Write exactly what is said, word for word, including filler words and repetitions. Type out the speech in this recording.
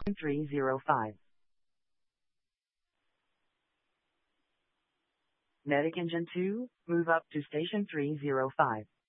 three zero five. Medic Engine two, move up to station three zero five.